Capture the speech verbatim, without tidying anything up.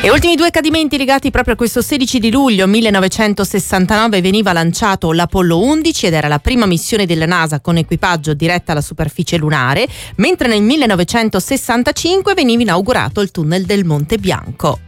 E ultimi due accadimenti legati proprio a questo sedici di luglio millenovecentosessantanove veniva lanciato l'Apollo undici ed era la prima missione della NASA con equipaggio diretta alla superficie lunare, mentre nel millenovecentosessantacinque veniva inaugurato il tunnel del Monte Bianco.